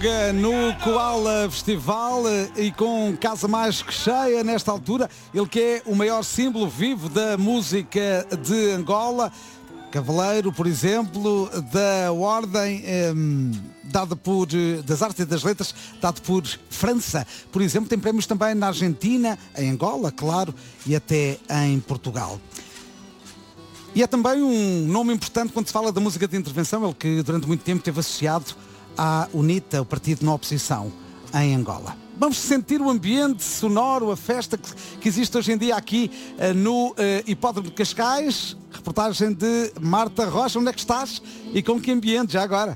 No Koala Festival e com casa mais que cheia nesta altura, ele que é o maior símbolo vivo da música de Angola, cavaleiro, por exemplo, da ordem das artes e das letras, dado por França. Por exemplo, tem prémios também na Argentina, em Angola, claro, e até em Portugal. E é também um nome importante quando se fala da música de intervenção, ele que durante muito tempo esteve associado à UNITA, o partido na oposição, em Angola. Vamos sentir o ambiente sonoro, a festa que existe hoje em dia aqui no Hipódromo de Cascais. Reportagem de Marta Rocha. Onde é que estás e com que ambiente já agora?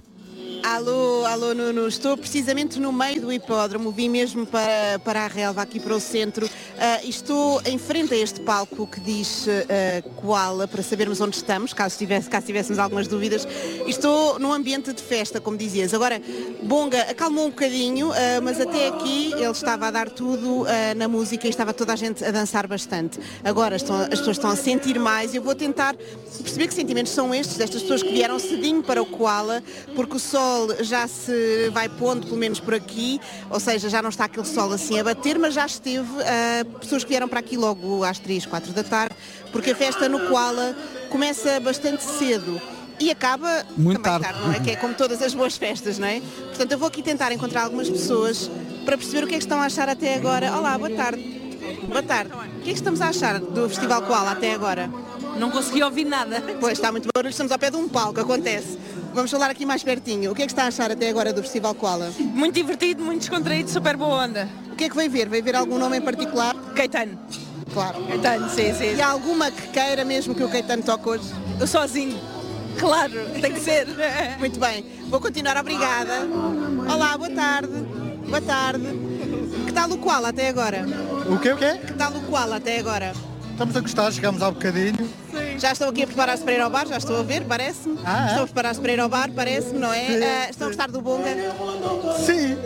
Alô Nuno, estou precisamente no meio do hipódromo, vim mesmo para a relva, aqui para o centro, e estou em frente a este palco que diz Koala, para sabermos onde estamos, caso tivéssemos algumas dúvidas. Estou num ambiente de festa, como dizias. Agora, Bonga acalmou um bocadinho, mas até aqui ele estava a dar tudo na música e estava toda a gente a dançar bastante. Agora as pessoas estão a sentir mais e eu vou tentar perceber que sentimentos são estes, destas pessoas que vieram cedinho para o Koala, porque o sol já se vai pondo, pelo menos por aqui, ou seja, já não está aquele sol assim a bater, mas já esteve pessoas que vieram para aqui logo às 3, 4 da tarde, porque a festa no Koala começa bastante cedo e acaba muito também tarde, não é? Que é como todas as boas festas, não é? Portanto, eu vou aqui tentar encontrar algumas pessoas para perceber o que é que estão a achar até agora. Olá, boa tarde. Boa tarde. O que é que estamos a achar do Festival Koala até agora? Não consegui ouvir nada. Pois, está muito barulho, estamos ao pé de um palco, acontece. Vamos falar aqui mais pertinho. O que é que está a achar até agora do Festival Koala? Muito divertido, muito descontraído, super boa onda. O que é que vai ver? Vai ver algum nome em particular? Caetano. Claro. Caetano, sim. E há alguma que queira mesmo que o Caetano toque hoje? Eu sozinho. Claro, tem que ser. Muito bem. Vou continuar, obrigada. Olá, boa tarde. Boa tarde. Que tal o Koala até agora? O quê? Que tal o Koala até agora? Estamos a gostar, chegamos há bocadinho. Já estão aqui a preparar-se para ir ao bar, já estou a ver, parece-me. É? Estão a preparar-se para ir ao bar, parece-me, não é? Estão a gostar do Bonga? Sim,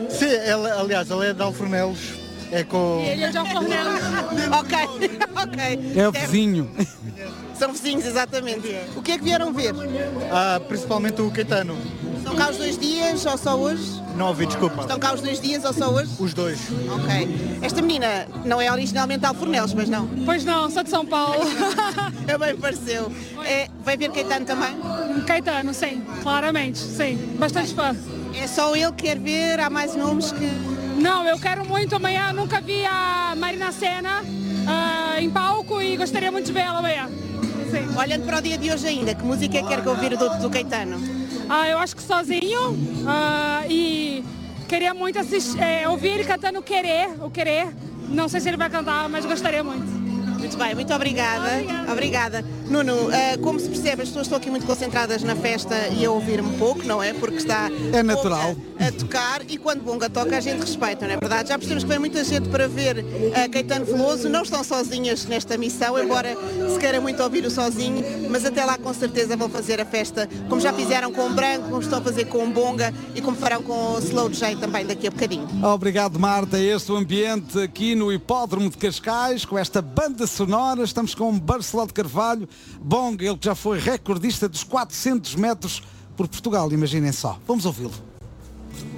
aliás, ele é de Alfornelos. É com... Ele é de Alfornelos. Ok. É o vizinho. São vizinhos, exatamente. O que é que vieram ver? Principalmente o Caetano. Estão cá os 2 dias ou só hoje? Não ouvi, desculpa. Estão cá os 2 dias ou só hoje? Os dois. Ok. Esta menina não é originalmente de Alfornelos, mas não? Pois não, sou de São Paulo. É bem pareceu. Vai ver Caetano também? Caetano, sim, claramente, sim. Bastante fã. É só ele que quer ver? Há mais nomes que... Não, eu quero muito amanhã. Nunca vi a Marina Sena em palco e gostaria muito de vê-la amanhã. Sim. Olhando para o dia de hoje ainda, que música é que quer que ouvir do Caetano? Eu acho que sozinho e queria muito ouvir ele cantando o Querer. Não sei se ele vai cantar, mas gostaria muito. Muito bem, muito obrigada. Obrigada. Nuno, como se percebe, as pessoas estão aqui muito concentradas na festa e a ouvir-me um pouco, não é? Porque está É natural. a tocar e quando Bonga toca a gente respeita, não é verdade? Já percebemos que vem muita gente para ver Caetano Veloso, não estão sozinhas nesta missão, embora se queira muito ouvir o sozinho, mas até lá com certeza vão fazer a festa como já fizeram com o Branco, como estão a fazer com o Bonga e como farão com o Slow J também daqui a bocadinho. Obrigado, Marta. Este é o ambiente aqui no Hipódromo de Cascais, com esta banda sonora. Estamos com Barceló de Carvalho, Bonga, ele que já foi recordista dos 400 metros por Portugal, imaginem só. Vamos ouvi-lo.